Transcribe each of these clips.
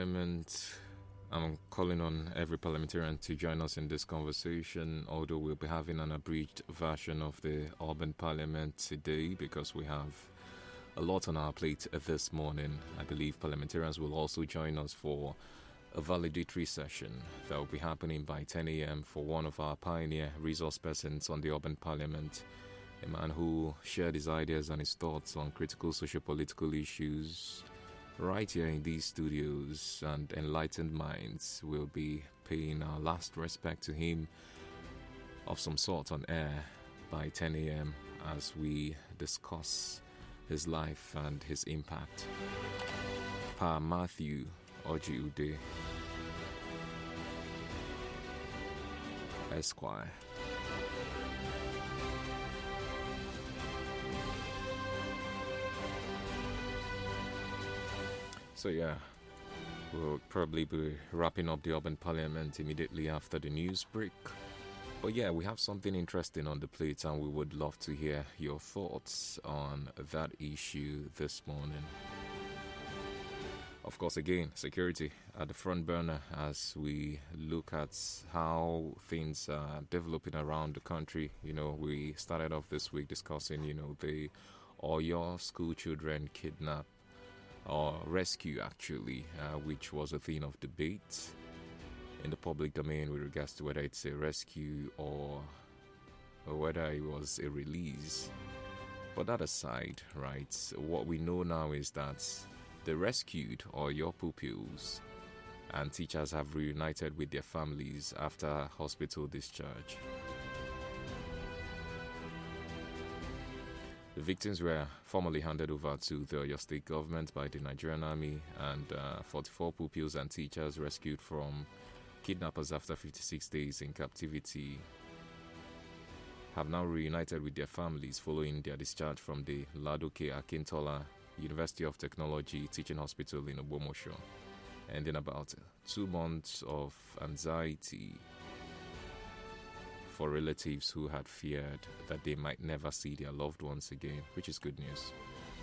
Parliament. I'm calling on every parliamentarian to join us in this conversation, although we'll be having an abridged version of the Auburn Parliament today because we have a lot on our plate this morning. I believe parliamentarians will also join us for a valedictory session that will be happening by 10 a.m. for one of our pioneer resource persons on the Auburn Parliament, a man who shared his ideas and his thoughts on critical socio-political issues right here in these studios, and enlightened minds will be paying our last respect to him of some sort on air by 10 a.m. as we discuss his life and his impact. Pa Matthew Ojiude, Esquire. So yeah, we'll probably be wrapping up the Auburn Parliament immediately after the news break. But yeah, we have something interesting on the plate and we would love to hear your thoughts on that issue this morning. Of course, again, security at the front burner as we look at how things are developing around the country. You know, we started off this week discussing, the Oyo school children kidnapped or rescue, actually, which was a theme of debate in the public domain with regards to whether it's a rescue or whether it was a release. But that aside, right, what we know now is that the rescued or your pupils and teachers have reunited with their families after hospital discharge. The victims were formally handed over to the Oyo State government by the Nigerian Army, and 44 pupils and teachers rescued from kidnappers after 56 days in captivity have now reunited with their families following their discharge from the Ladoke Akintola University of Technology Teaching Hospital in Ogbomosho, ending about 2 months of anxiety for relatives who had feared that they might never see their loved ones again, which is good news.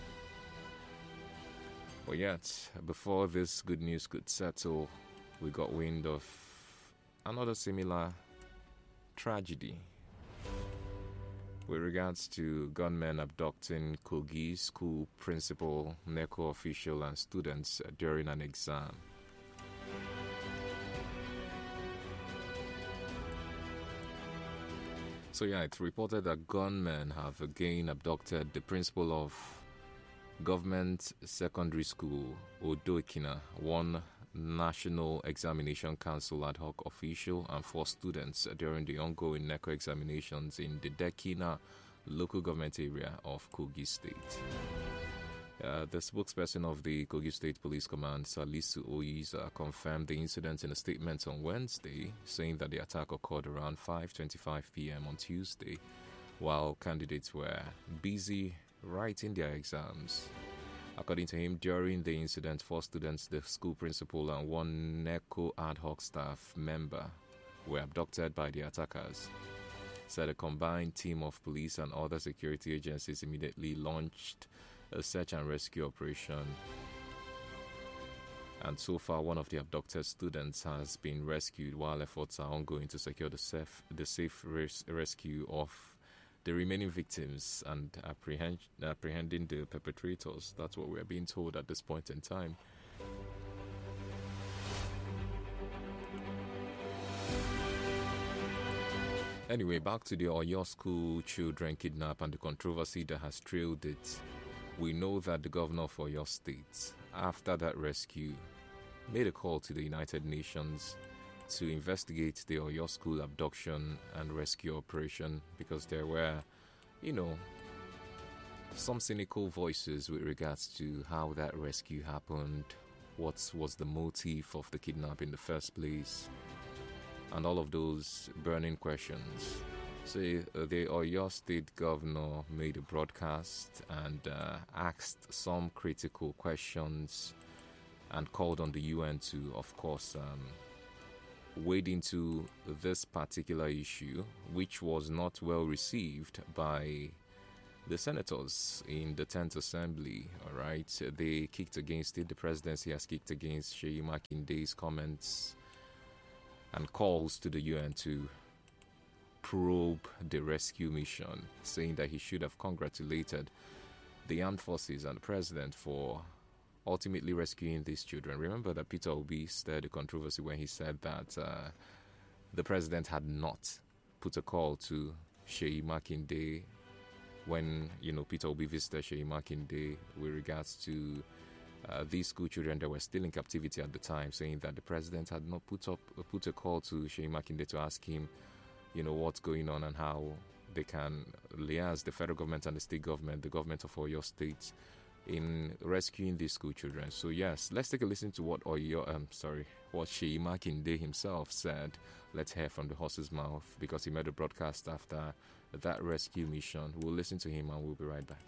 But yet, before this good news could settle, we got wind of another similar tragedy with regards to gunmen abducting Kogi school principal, NECO official, and students during an exam. So yeah, it's reported that gunmen have again abducted the principal of Government Secondary School, Odoikina, one National Examination Council ad hoc official, and 4 students during the ongoing NECO examinations in the Dekina local government area of Kogi State. The spokesperson of the Kogi State Police Command, Salisu Oyiza, confirmed the incident in a statement on Wednesday, saying that the attack occurred around 5:25 p.m. on Tuesday, while candidates were busy writing their exams. According to him, during the incident, 4 students, the school principal, and 1 NECO ad hoc staff member were abducted by the attackers. Said a combined team of police and other security agencies immediately launched a search and rescue operation. And so far, one of the abducted students has been rescued while efforts are ongoing to secure the safe rescue of the remaining victims and apprehending the perpetrators. That's what we're being told at this point in time. Anyway, back to the Oyo school children kidnap and the controversy that has trailed it. We know that the governor of Oyo State, after that rescue, made a call to the United Nations to investigate the Oyo school abduction and rescue operation because there were, some cynical voices with regards to how that rescue happened, what was the motive of the kidnap in the first place, and all of those burning questions. So the Oyo State governor made a broadcast and asked some critical questions and called on the UN to, of course, wade into this particular issue, which was not well received by the senators in the 10th Assembly, all right, they kicked against it. The presidency has kicked against Sheyi Makinde's comments and calls to the UN to probe the rescue mission, saying that he should have congratulated the armed forces and the president for ultimately rescuing these children. Remember that Peter Obi stirred a controversy when he said that the president had not put a call to Sheyi Makinde when, Peter Obi visited Sheyi Makinde with regards to these school children that were still in captivity at the time, saying that the president had not put a call to Sheyi Makinde to ask him, what's going on and how they can liaise, the federal government and the state government, the government of Oyo State, in rescuing these school children. So yes, let's take a listen to what Sheyi Makinde himself said. Let's hear from the horse's mouth, because he made a broadcast after that rescue mission. We'll listen to him and we'll be right back.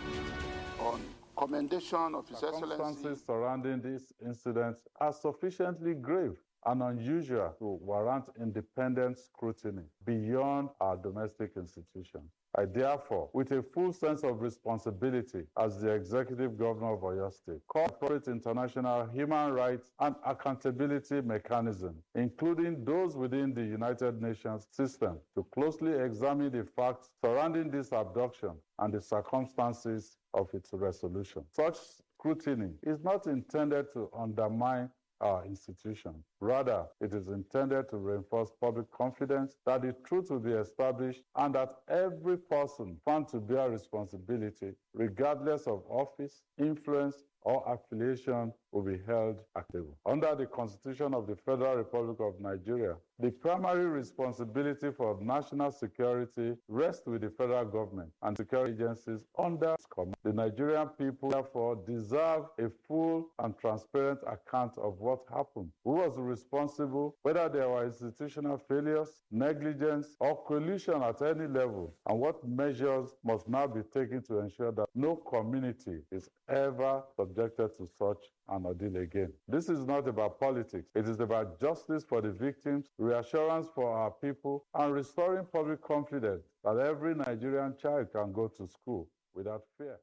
On commendation of His Excellency. Circumstances surrounding this incident are sufficiently grave and unusual to warrant independent scrutiny beyond our domestic institutions. I therefore, with a full sense of responsibility as the Executive Governor of Oyo State, call for international human rights and accountability mechanisms, including those within the United Nations system, to closely examine the facts surrounding this abduction and the circumstances of its resolution. Such scrutiny is not intended to undermine our institution. Rather, it is intended to reinforce public confidence that the truth will be established and that every person found to bear responsibility, regardless of office, influence, or affiliation, will be held accountable. Under the Constitution of the Federal Republic of Nigeria, the primary responsibility for national security rests with the federal government and security agencies under its command. The Nigerian people, therefore, deserve a full and transparent account of what happened, who was responsible, whether there were institutional failures, negligence, or collusion at any level, and what measures must now be taken to ensure that no community is ever subjected to such an ordeal again. This is not about politics. It is about justice for the victims, reassurance for our people, and restoring public confidence that every Nigerian child can go to school without fear.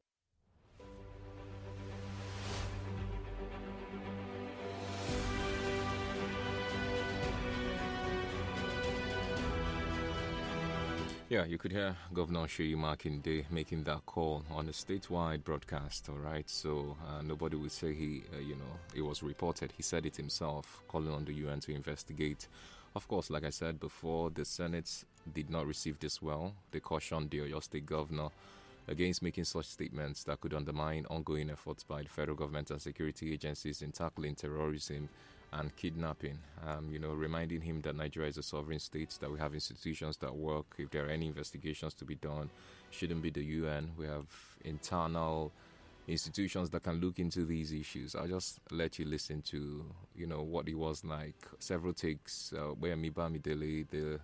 Yeah, you could hear Governor Sheyi Makinde making that call on a statewide broadcast, all right? So nobody would say it was reported. He said it himself, calling on the UN to investigate. Of course, like I said before, the Senate did not receive this well. They cautioned the Oyo State governor against making such statements that could undermine ongoing efforts by the federal government and security agencies in tackling terrorism and kidnapping, reminding him that Nigeria is a sovereign state, that we have institutions that work. If there are any investigations to be done, shouldn't be the UN. We have internal institutions that can look into these issues. I'll just let you listen to, what it was like. Several takes where Mibami Dele, the,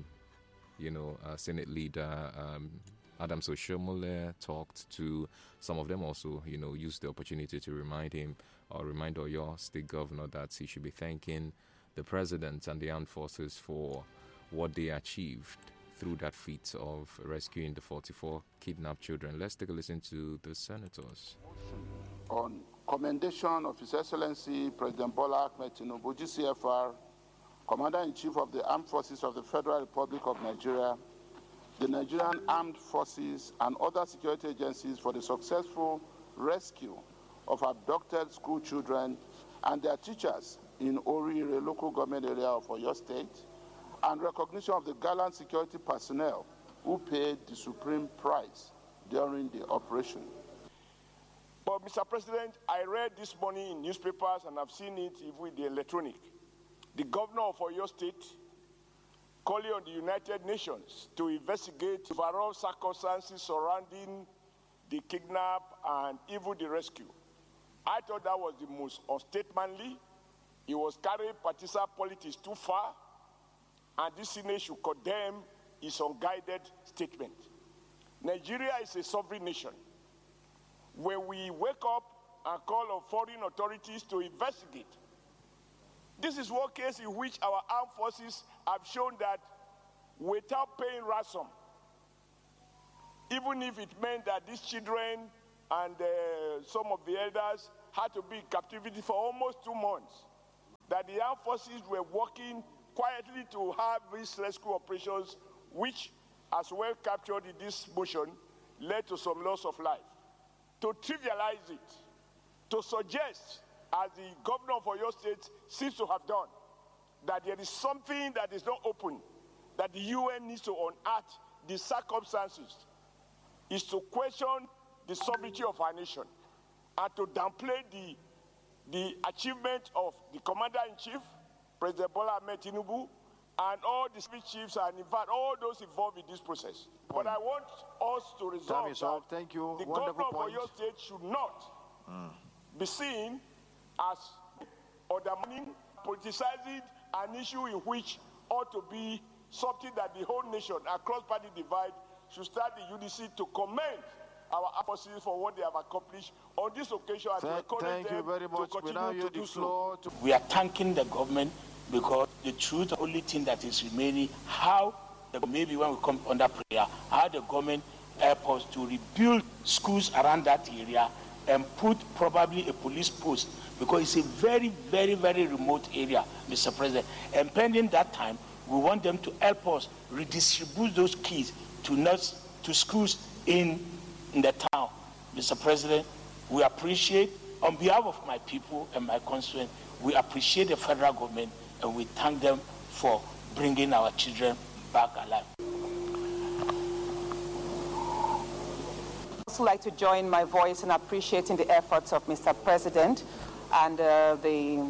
Senate leader, Adams Oshomole, talked to. Some of them also, used the opportunity to remind Oyo State Governor that he should be thanking the President and the armed forces for what they achieved through that feat of rescuing the 44 kidnapped children. Let's take a listen to the senators. On commendation of His Excellency President Bola Ahmed Tinubu, GCFR, Commander-in-Chief of the Armed Forces of the Federal Republic of Nigeria, the Nigerian Armed Forces, and other security agencies for the successful rescue of abducted school children and their teachers in Orire local government area of Oyo State, and recognition of the gallant security personnel who paid the supreme price during the operation. But, Mr. President, I read this morning in newspapers, and I've seen it with the electronic. The governor of Oyo State calling on the United Nations to investigate overall circumstances surrounding the kidnap and even the rescue. I thought that was the most unstatemanly. It was carrying partisan politics too far, and this Senate should condemn his unguided statement. Nigeria is a sovereign nation. When we wake up and call on foreign authorities to investigate, this is one case in which our armed forces have shown that without paying ransom, even if it meant that these children and some of the elders had to be in captivity for almost 2 months, that the armed forces were working quietly to have these rescue operations, which, as well captured in this motion, led to some loss of life. To trivialize it, to suggest, as the governor of Oyo State seems to have done, that there is something that is not open, that the UN needs to unearth the circumstances, is to question the sovereignty of our nation and to downplay the achievement of the Commander-in-Chief, President Bola Ahmed Tinubu, and all the service chiefs, and in fact all those involved in this process. But I want us to resolve that Thank you. the Wonderful governor point. of Oyo State should not be seen as undermining, politicizing an issue in which ought to be something that the whole nation, across party divide, should start the UDC to commend our forces for what they have accomplished on this occasion. Thank you very much. We now yield the floor to... We are thanking the government because the truth, the only thing that is remaining, how, maybe when we come under prayer, how the government help us to rebuild schools around that area and put probably a police post, because it's a very, very, very remote area, Mr. President. And pending that time, we want them to help us redistribute those keys to schools in the town. Mr. President, we appreciate, on behalf of my people and my constituents, we appreciate the federal government and we thank them for bringing our children back alive. I'd also like to join my voice in appreciating the efforts of Mr. President and the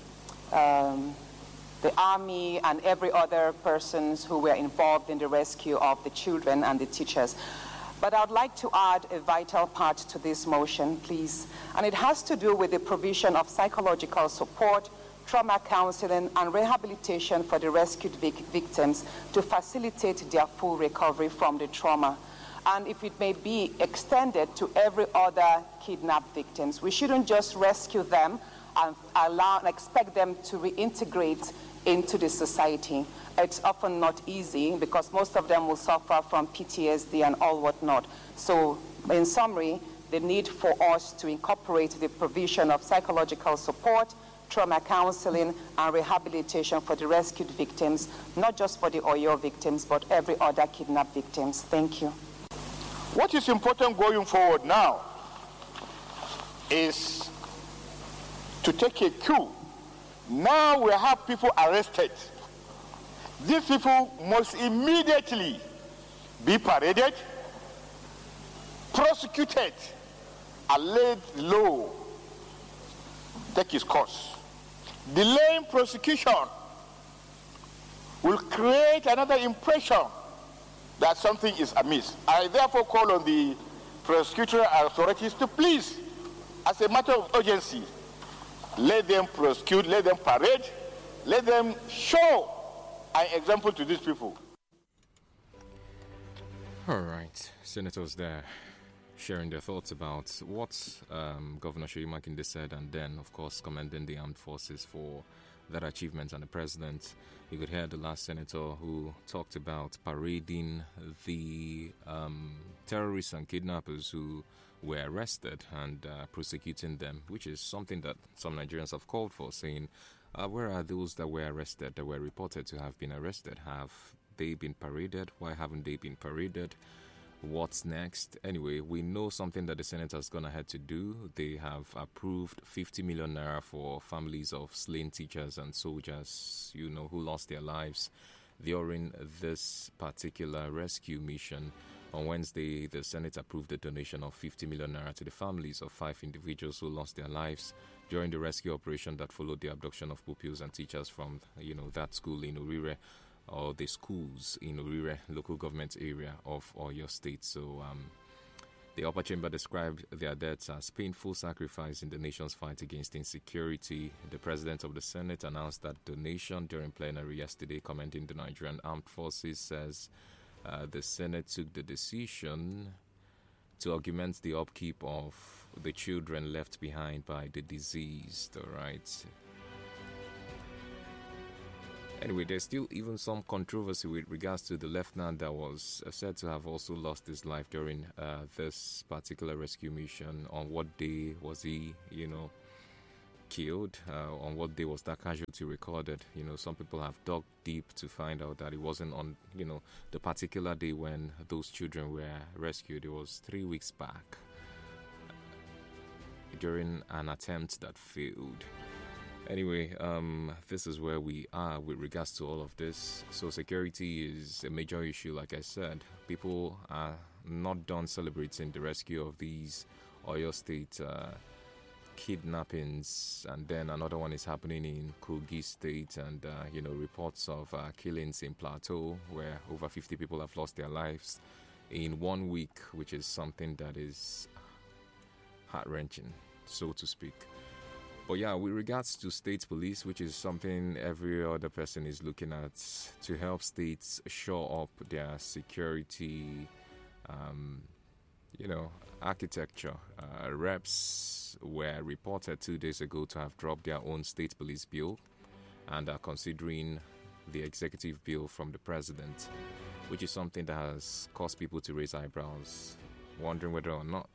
Army and every other persons who were involved in the rescue of the children and the teachers. But I'd like to add a vital part to this motion, please. And it has to do with the provision of psychological support, trauma counseling, and rehabilitation for the rescued victims to facilitate their full recovery from the trauma. And if it may be extended to every other kidnapped victims. We shouldn't just rescue them and expect them to reintegrate into the society. It's often not easy because most of them will suffer from PTSD and all whatnot. So in summary, the need for us to incorporate the provision of psychological support, trauma counseling, and rehabilitation for the rescued victims, not just for the Oyo victims, but every other kidnapped victims. Thank you. What is important going forward now is to take a cue. Now we have people arrested. These people must immediately be paraded, prosecuted, and laid low, take its course. Delaying prosecution will create another impression that something is amiss. I therefore call on the prosecutorial authorities to please, as a matter of urgency, let them prosecute, let them parade, let them show an example to these people. All right, senators there sharing their thoughts about what Governor Seyi Makinde said, and then, of course, commending the armed forces for that achievement and the president. You could hear the last senator who talked about parading the terrorists and kidnappers who were arrested and prosecuting them, which is something that some Nigerians have called for, saying, where are those that were arrested, that were reported to have been arrested? Have they been paraded? Why haven't they been paraded? What's next? Anyway, we know something that the Senate has gone ahead to do. They have approved 50 million naira for families of slain teachers and soldiers, who lost their lives during this particular rescue mission. On Wednesday, the Senate approved a donation of 50 million naira to the families of 5 individuals who lost their lives during the rescue operation that followed the abduction of pupils and teachers from, that school in Orire, or the schools in Orire local government area of Oyo State. So the upper chamber described their deaths as painful sacrifice in the nation's fight against insecurity. The president of the Senate announced that donation during plenary yesterday, commending the Nigerian Armed Forces, says the Senate took the decision to augment the upkeep of the children left behind by the deceased. All right. Anyway, there's still even some controversy with regards to the lieutenant that was said to have also lost his life during this particular rescue mission. On what day was he, killed? On what day was that casualty recorded? Some people have dug deep to find out that it wasn't on, the particular day when those children were rescued. It was 3 weeks back during an attempt that failed. Anyway, this is where we are with regards to all of this. So security is a major issue, like I said. People are not done celebrating the rescue of these Oyo State kidnappings, and then another one is happening in Kogi State, and reports of killings in Plateau, where over 50 people have lost their lives in 1 week, which is something that is heart-wrenching, so to speak. But yeah, with regards to state police, which is something every other person is looking at to help states shore up their security, architecture. Reps were reported 2 days ago to have dropped their own state police bill and are considering the executive bill from the president, which is something that has caused people to raise eyebrows, wondering whether or not,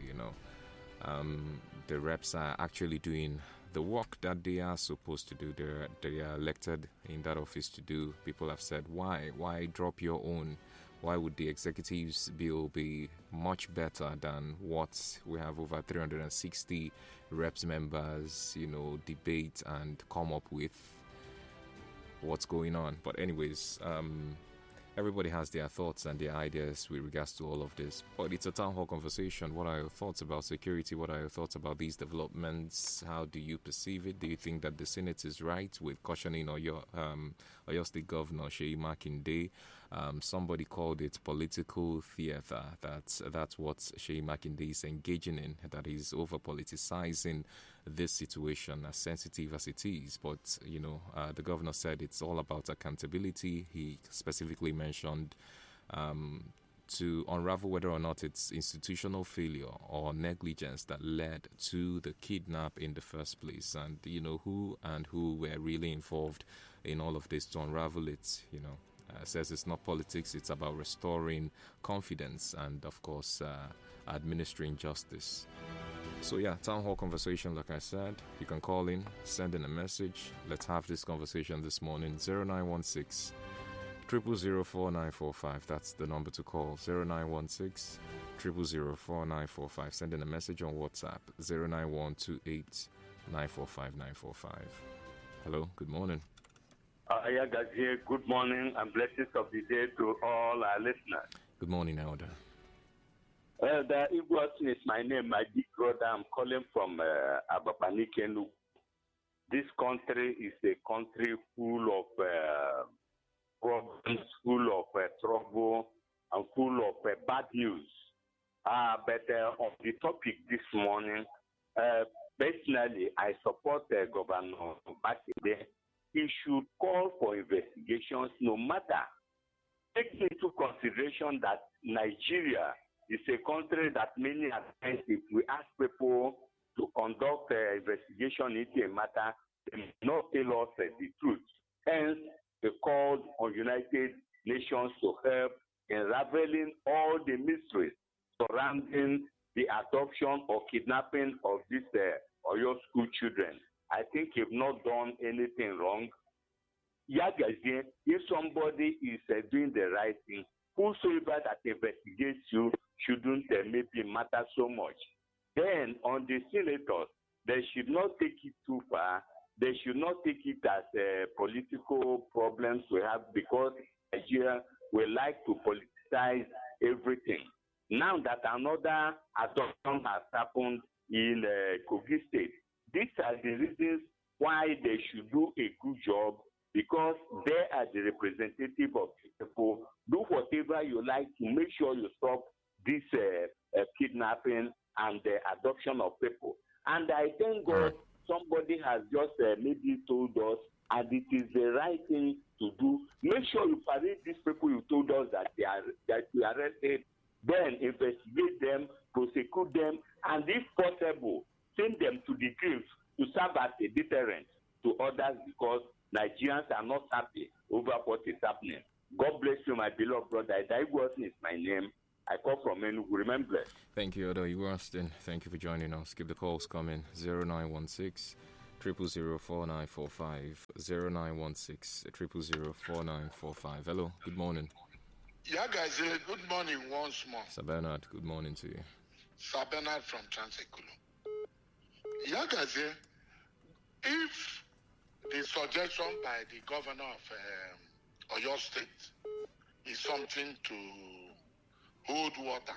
the reps are actually doing the work that they are supposed to do. They are elected in that office to do. People have said, why drop your own? Why would the executive's bill be much better than what we have over 360 reps members, debate and come up with what's going on? But anyways, everybody has their thoughts and their ideas with regards to all of this. But it's a town hall conversation. What are your thoughts about security? What are your thoughts about these developments? How do you perceive it? Do you think that the Senate is right with cautioning Oyo State Governor Seyi Makinde? Somebody called it political theater. That's what Seyi Makinde is engaging in, that he's over-politicizing this situation, as sensitive as it is. But, the governor said it's all about accountability. He specifically mentioned to unravel whether or not it's institutional failure or negligence that led to the kidnap in the first place, and who were really involved in all of this, to unravel it. Says it's not politics, it's about restoring confidence and, of course, administering justice. So yeah, town hall conversation, like I said. You can call in, send in a message. Let's have this conversation this morning. 0916 0004945. That's the number to call. 0916 0004945. Send in a message on WhatsApp. 09128 945 945. Hello, good morning. Good morning and blessings of the day to all our listeners. Good morning, Elder. The Igwasin is my name, my big brother. I'm calling from Abapanikenu. This country is a country full of problems, full of trouble, and full of bad news. But on the topic this morning, personally, I support Governor Makinde. He should call for investigations, no matter. Taking into consideration that Nigeria is a country that many times, if we ask people to conduct an investigation into a matter, they may not tell us the truth. Hence, they called on United Nations to help in unraveling all the mysteries surrounding the adoption or kidnapping of these Oyo school children. I think you've not done anything wrong. Yagazi, if somebody is doing the right thing, whosoever that investigates you shouldn't maybe matter so much. Then on the senators, they should not take it too far. They should not take it as political problems we have, because Nigeria will like to politicize everything. Now that another adoption has happened in Kogi State, these are the reasons why they should do a good job, because they are the representative of the people. Do whatever you like to make sure you stop this kidnapping and the adoption of people. And I thank God somebody has just maybe told us, and it is the right thing to do. Make sure you parade these people you told us that we arrested, then investigate them, prosecute them, and if possible, send them to the graves to serve as a deterrent to others, because Nigerians are not happy over what is happening. God bless you, my beloved brother. Daigwasin is my name. I call from Enugu. Remember. Thank you, Odo. You were Austin. Thank you for joining us. Keep the calls coming. 0916 000 4945. 0916 000 4945. Hello. Good morning. Yeah, guys. Good morning once more. Sir Bernard, good morning to you. Sir Bernard from Transekulu. Yeah, guys. If the suggestion by the governor of Oyo State is something to hold water,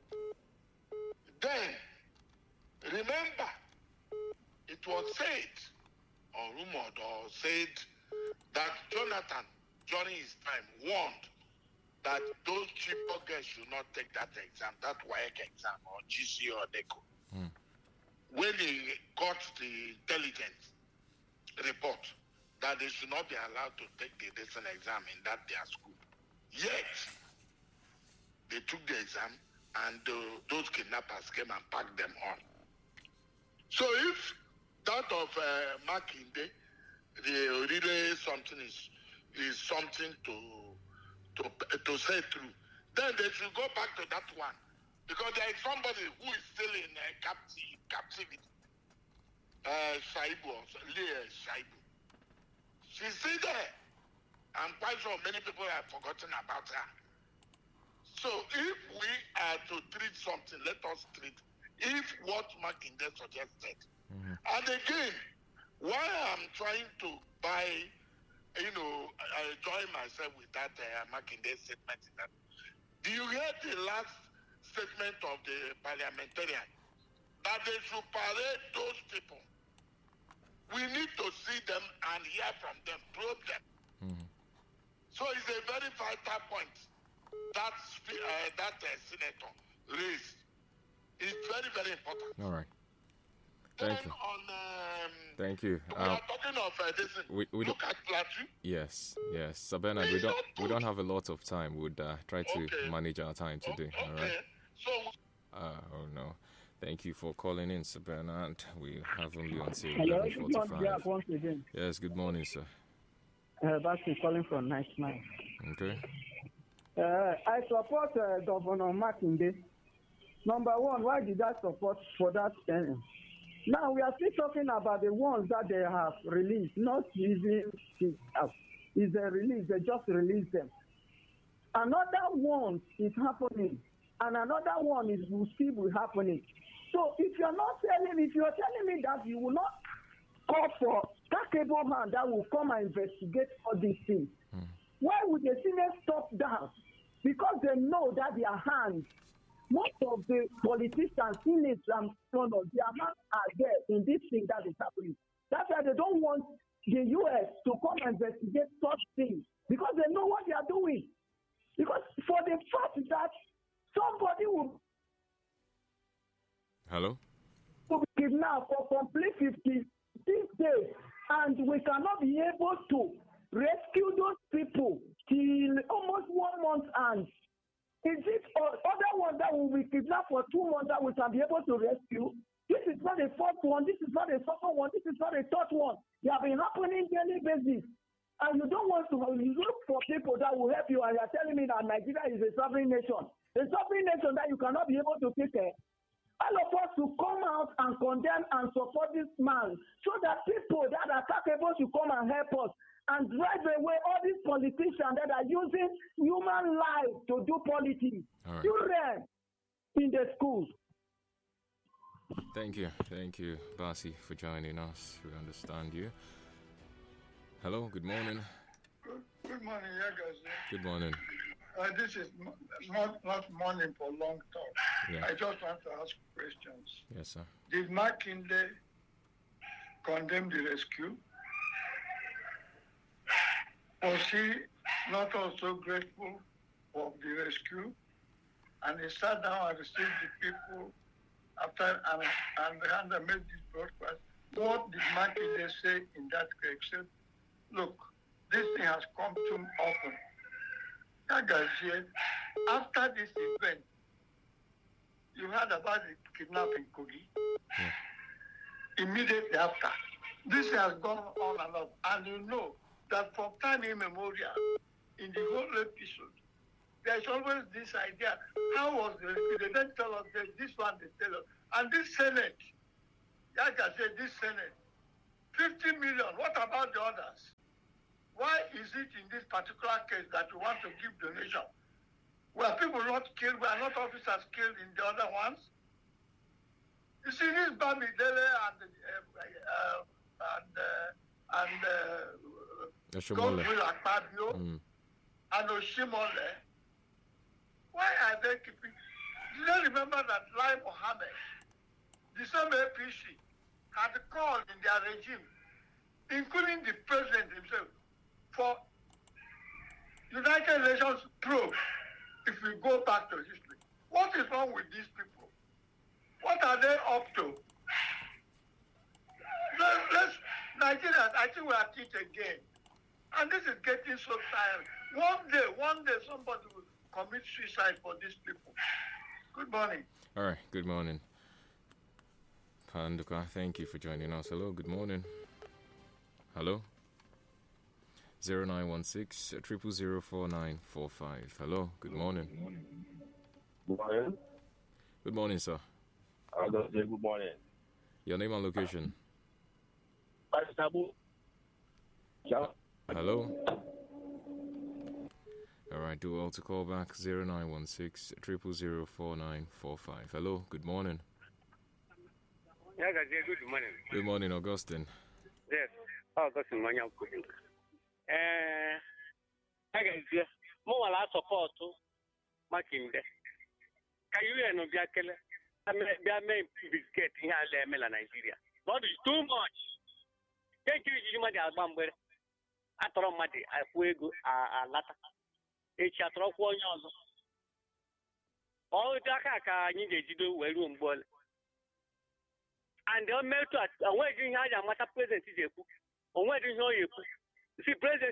then remember it was said or rumored or said that Jonathan during his time warned that those cheaper girls should not take that exam, that WAEC exam or GC or NECO. When he got the intelligence report that they should not be allowed to take the decent exam in that their school. Yet, they took the exam and those kidnappers came and packed them on. So if that of Makinde, really something is something to say through, then they should go back to that one. Because there is somebody who is still in captivity. Shaibu, Leah Shaibu. She's still there. I'm quite sure many people have forgotten about her. So if we are to treat something, let us treat if what Makinde suggested. And again, why I'm trying to join myself with that Makinde statement is that, do you hear the last statement of the parliamentarian that they should parade those people? We need to see them and hear from them, probe them. So it's a very vital point that senator raised. It's very, very important. All right. Thank you. Thank you. We are talking of this. Look at Plateau. Yes. Sabena, we don't have a lot of time. We'd try to manage our time today. Okay. All right. So. Oh no. Thank you for calling in, Sir Bernard. We have only until 11:45. Once again. Yes. Good morning, sir. Basi calling from Nice Man. Okay. I support Governor Makinde. Number one, why did I support for that? Now we are still talking about the ones that they have released, not even is a release, they just released them. Another one is happening, and another one will still be happening. So if you're telling me that you will not call for capable hand that will come and investigate all these things, why would the Senate stop down? Because they know that their hands, most of the politicians, senators and senators, their hands are there in this thing that is happening. That's why they don't want the U.S. to come and investigate such things, because they know what they are doing. Because for the fact that somebody will be kidnapped for complete 56 days, and we cannot be able to rescue those people till almost 1 month, and is it other one that will be kidnapped for 2 months that we can be able to rescue? This is not the fourth one, this is not the second one, this is not the third one. They have been happening daily basis. And you don't want to look for people that will help you, and you're telling me that Nigeria is a sovereign nation. A sovereign nation that you cannot be able to take care. All of us to come out and condemn and support this man, so that people that are capable to come and help us and drive away all these politicians that are using human life to do politics. Right. Children in the schools. Thank you, Basi, for joining us. We understand you. Hello, good morning. Good morning, yeah, guys. Good morning. This is not morning for long talk. Yeah. I just want to ask questions. Yes, sir. Did Makinde condemn the rescue? Was he not also grateful for the rescue? And he sat down and received the people after and the hand that made this broadcast. What did Makinde say in that case? He said, look, this thing has come too often. That guy said, after this event, you heard about the kidnapping Kogi. Yeah. Immediately after, this has gone on and on. And you know that from time immemorial, in the whole episode, there's always this idea, how was the rescue? They don't tell us this one, they tell us. And this Senate, like I said, this Senate, 50 million, what about the others? Why is it in this particular case that we want to give donation? Were people not killed? Were not officers killed in the other ones? You see, this Bamidele and Godswill Akpabio and Oshimole, why are they keeping? Do they remember that Lai Mohammed, the same APC, had called in their regime, including the president himself, for United Nations probe if we go back to history? What is wrong with these people? What are they up to? Nigerians, I think we are at it again. And this is getting so tiring. One day somebody will commit suicide for these people. Good morning. All right, good morning. Panduka, thank you for joining us. Hello, good morning. Hello? 0916 000 4945. Hello, good morning. Good morning. Good morning, sir. Good morning. Your name and location? Hello? All right, do well to call back 0916 000 4945. Hello, good morning. Yeah, good morning. Good morning, Augustine. Yes, Augustine Manyam Kudu. I guess more or support to Makinde. Can you know Biakele? I may biscuit in Nigeria. Not is too much. Thank you, Jimmy Albamber. I throw Madi, I fuego a lata. It's a throw for yours. All Dakaka need to do well room ball. And they'll melt at a wedding. I am a present. On wedding, you see, present.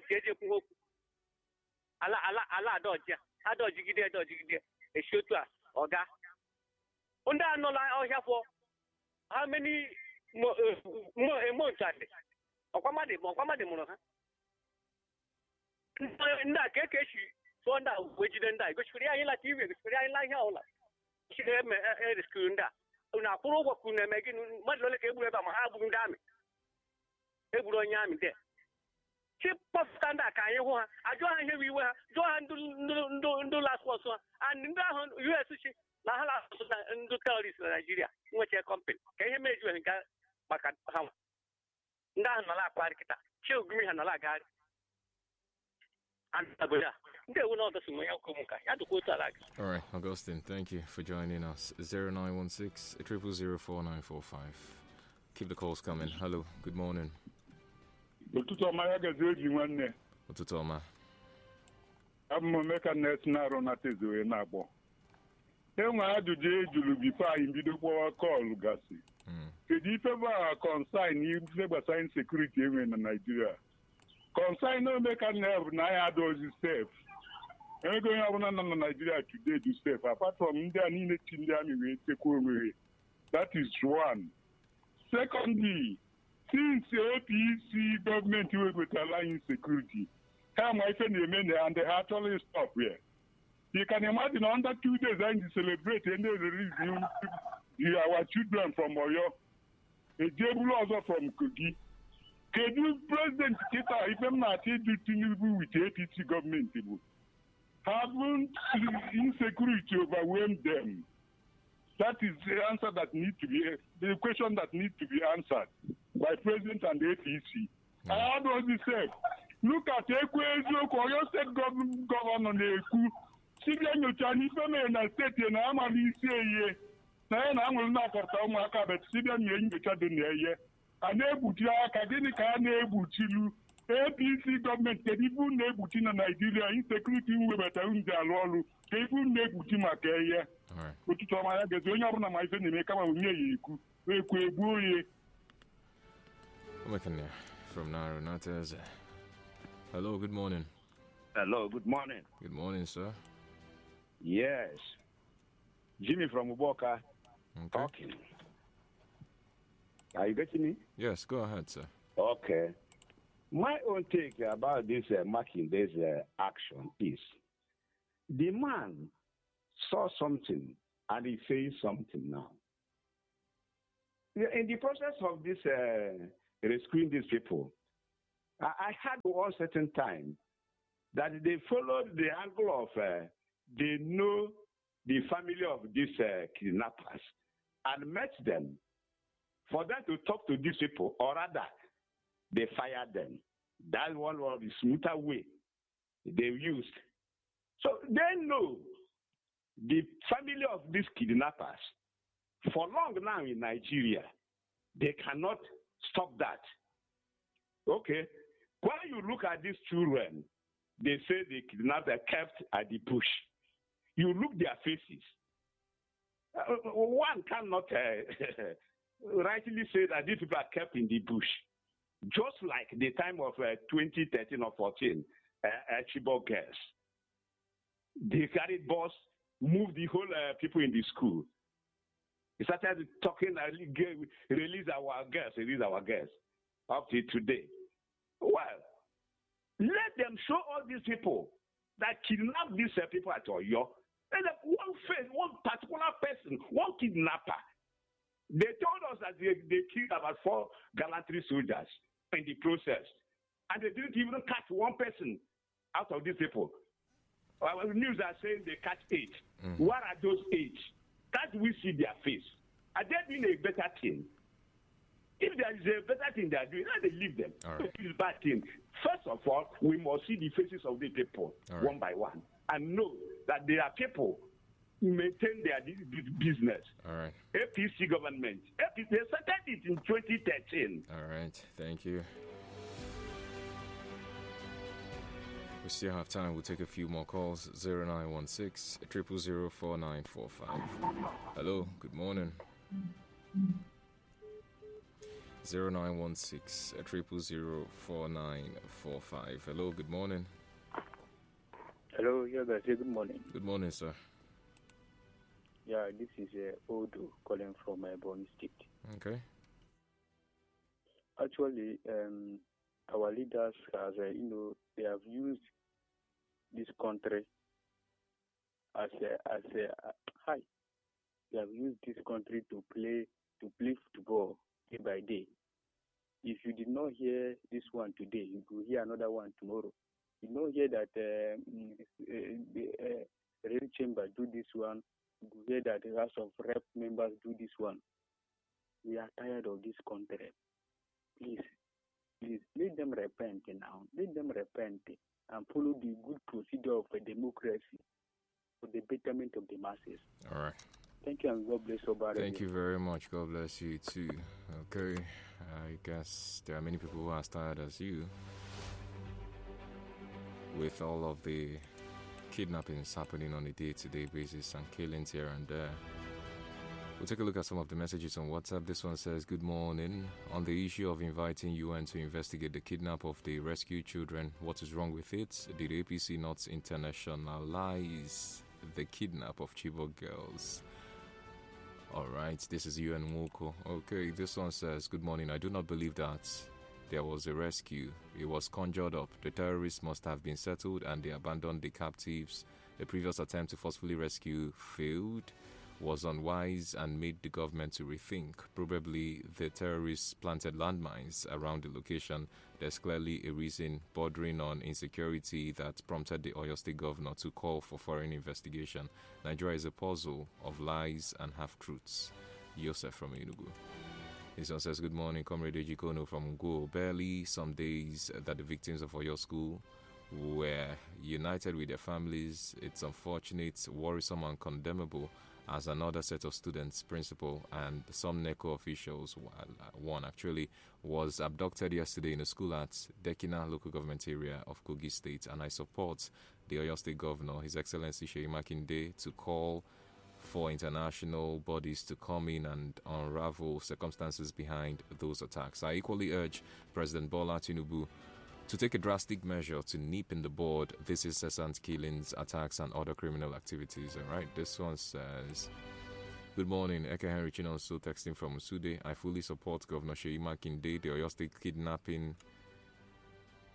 Allah dodge. I dodge you there, a shooter or that. Under no lie, I have for how many more months? Or come on, in that case, so now, which then die, because we are like you, we are like all. She had a school that. Now, for over Kuna making much like a web of Mahabun Dami. Ebro Yami there. Chip of standard, I join here we were, join do last one, and in that US, Nahala and do tell this Nigeria, which a company. Can you make you and get back at home? Nala Parkita, Chill Green and Alaga. And they will not assume I to quote like. All right, Augustine, thank you for joining us. 0916 000 4945. Keep the calls coming. Hello, good morning. Ututoma gazeti nwanne. Ututoma. Abụ meka net na arụ na tezo na agbo. Enwe ajụjụ ejulu bifo anyị mbido kpọwa kọlụ gasị. Kedu ife bụ a consign ife gbasara insecurity enwe na Nigeria? Consign no meka nev na ya dozi safe. Enwego onye ọbụla nọ na Nigeria today do safe apart from ndị a niile chi ndị amị wee tekwa onwe. That is one. Secondly, since APC government with allowing insecurity, how my friend and they actually stop here. You can imagine under 2 days and celebrate and they release our children from Oyo, a Jebu also from Kogi. Can you President Kita, if I'm not Tinubu with APC government, haven't insecurity overwhelmed them? That is the answer that needs to be, the question that needs to be answered by President and APC. How does he say? Look at Ekwezo, Oyo State Governor Neku, Sibian Yochani, Femena State, and Amali say, Nan, I will not for Tomaka, but Sibian Yochadene, and Ebutia, Akadenika, Nebutilu, APC government, Kedibu Nebutina, Nigeria, insecurity with Betarunja Lolu, Kebu Nebutima Kaya. All right. But to my guess, when you're my friend, they come out near you. From Naro Natas. Hello, good morning. Hello, good morning. Good morning, sir. Yes. Jimmy from Uboka. Okay. Talking. Are you getting me? Yes, go ahead, sir. Okay. My own take about this Makinde's action is the man saw something and he says something now. In the process of this rescuing these people, I had one certain time that they followed the angle of they know the family of these kidnappers and met them for them to talk to these people, or rather, they fired them. That one was the smoother way they used. So they know the family of these kidnappers for long now in Nigeria. They cannot stop that. Okay. When you look at these children, they say the kidnappers kept at the bush. You look their faces. One cannot rightly say that these people are kept in the bush. Just like the time of 2013 or 14, Chibok girls. They carried bus, moved the whole people in the school. They started talking, release our girls, up to today. Well, let them show all these people that kidnap these people at Oyo. And one particular person, one kidnapper. They told us that they killed about 4 gallantry soldiers in the process. And they didn't even catch one person out of these people. Our news are saying they catch 8. What are those 8? Can't we see their face? Are they doing a better thing? If there is a better thing they are doing, let them leave them. Right. It is a bad thing. First of all, we must see the faces of the people one by one and know that there are people who maintain their business. All right. APC government. APC, they started it in 2013. All right. Thank you. We still have time. We'll take a few more calls. 0916 000 4945. Hello. Good morning. 0916 000 4945. Hello. Good morning. Hello. Yeah, guys. Good morning. Good morning, sir. Yeah, this is Odo calling from Borno State. Okay. Actually, our leaders has, they have used this country as a They have used this country to play football day by day. If you did not hear this one today, you will hear another one tomorrow. You know hear that the Real Chamber do this one. You will hear that the House of Rep members do this one. We are tired of this country. Please, let them repent now. Let them repent and follow the good procedure of a democracy for the betterment of the masses. All right. Thank you and God bless you. Thank you very much. God bless you too. Okay. I guess there are many people who are as tired as you with all of the kidnappings happening on a day-to-day basis and killings here and there. We'll take a look at some of the messages on WhatsApp. This one says, good morning. On the issue of inviting UN to investigate the kidnap of the rescued children, what is wrong with it? Did APC not internationalize the kidnap of Chibok girls? All right, this is UN Woko. Okay, this one says, good morning. I do not believe that there was a rescue. It was conjured up. The terrorists must have been settled and they abandoned the captives. The previous attempt to forcefully rescue failed, was unwise and made the government to rethink. Probably the terrorists planted landmines around the location. There's clearly a reason bordering on insecurity that prompted the Oyo State governor to call for foreign investigation. Nigeria is a puzzle of lies and half-truths. Yosef from Enugu. This one says, good morning, Comrade Ejikono from Ngo. Barely some days that the victims of Oyo School were united with their families. It's unfortunate, worrisome and condemnable as another set of students, principal, and some NECO officials, one actually, was abducted yesterday in a school at Dekina local government area of Kogi State. And I support the Oyo State Governor, His Excellency Seyi Makinde, to call for international bodies to come in and unravel circumstances behind those attacks. I equally urge President Bola Tinubu to take a drastic measure to nip in the bud these incessant killings, attacks, and other criminal activities. All right, this one says, good morning, Eke Henry Chinonso texting from Usude. I fully support Governor Seyi Makinde. The Oyo State kidnapping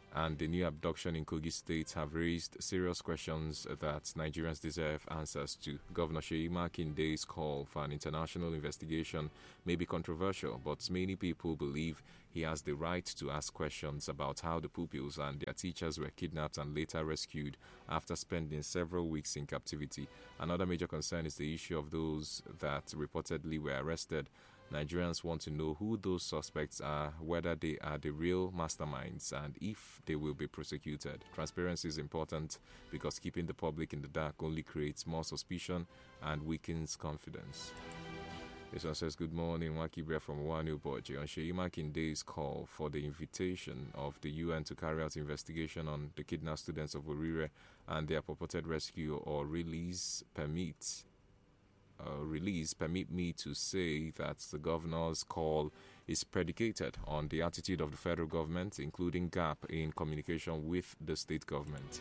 and the new abduction in Kogi State have raised serious questions that Nigerians deserve answers to. Governor Seyi Makinde's call for an international investigation may be controversial, but many people believe he has the right to ask questions about how the pupils and their teachers were kidnapped and later rescued after spending several weeks in captivity. Another major concern is the issue of those that reportedly were arrested. Nigerians want to know who those suspects are, whether they are the real masterminds, and if they will be prosecuted. Transparency is important because keeping the public in the dark only creates more suspicion and weakens confidence. This one says, good morning, Wakibria from Wanu Boji. On Seyi Makinde's call for the invitation of the UN to carry out investigation on the kidnapped students of Orire and their purported rescue or release, permit me to say that the governor's call is predicated on the attitude of the federal government, including gap in communication with the state government.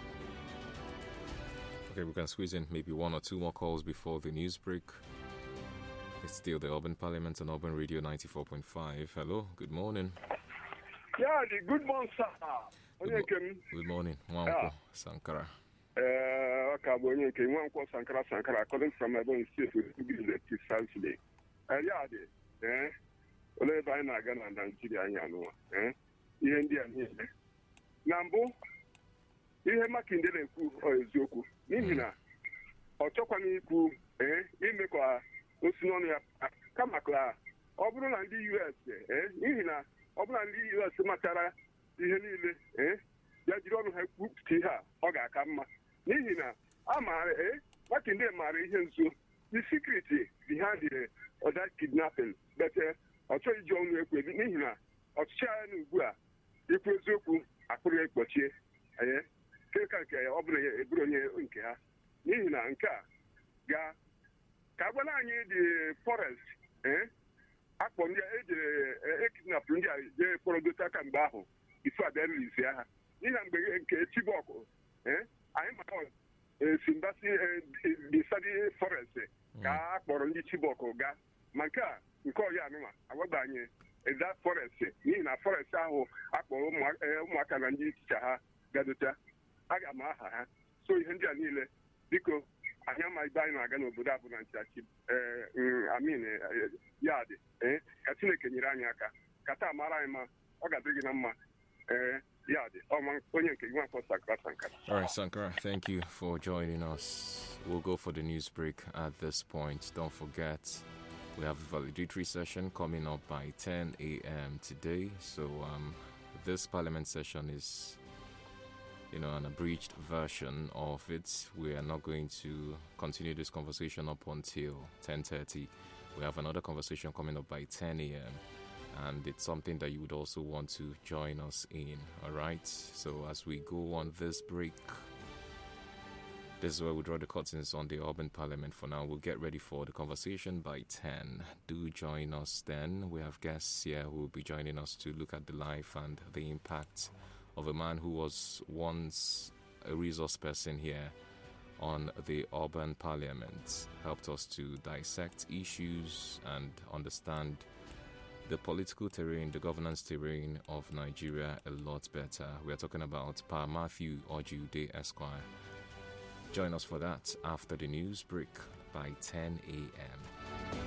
Okay, we can squeeze in maybe one or two more calls before the news break. It's still the Urban Parliament on Urban Radio 94.5. Hello, good morning. Yeah, good morning, sir. Good morning, Mwanko Sankara. Sankara, calling from Ebony State with precisely. Ole by Nagan and Nigeria, India, Nambo, ihe Makindele or Zoku, Nihina, or Chokani, Imekwa, Usinonia, Kamakla, Obrun and the US, Nihina, Obrun and the US Matara, Ihenile, Yajiron have booked here, Oga Kama, Nihina, Amare, Makinde Mari Hensu, the security behind that kidnapping, but Ocho John Nihina, Ocha Nugua, Ipuzoku, Akure Poche, Kaka, Obre, Brunia Unkea, Nihina Anka, Ga, Kabana, the forest, Upon the kidnapping, the Prodota Kambaho, before the Lisia, Nihan Chiboko, I'm Simbasi, the study forest, Ga, Borondi Chiboko, Ga, Manka, Nkoyanuma, Awabanye, that forest, Nina Forest, Apo, Makanandi, Chaha, Gadota, Agamaha, so India Nile, because I am my diner again of Budabu and Chachib, I mean, Yard, Katina Kenyaka, Kata Maraima, Ogadriginama, Yard, All right, Sankara, thank you for joining us. We'll go for the news break at this point. Don't forget, we have a valedictory session coming up by 10 a.m. today. So this parliament session is, an abridged version of it. We are not going to continue this conversation up until 10:30. We have another conversation coming up by 10 a.m. And it's something that you would also want to join us in. All right. So as we go on this break, this is where we draw the curtains on the Urban Parliament for now. We'll get ready for the conversation by 10. Do join us then. We have guests here who will be joining us to look at the life and the impact of a man who was once a resource person here on the Urban Parliament. Helped us to dissect issues and understand the political terrain, the governance terrain of Nigeria a lot better. We are talking about Pa Matthew Ojude Esquire. Join us for that after the news break by 10 a.m.